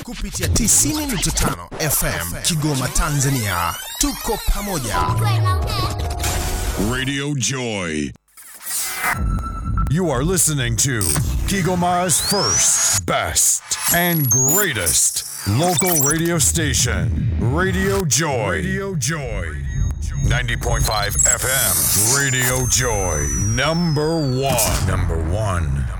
kupitia 90.5 FM Kigoma, Tanzania. Tuko pamoja. Radio Joy. You are listening to Kigoma's first, best, and greatest local radio station, Radio Joy. Radio Joy. 90.5 FM, Radio Joy. Number one.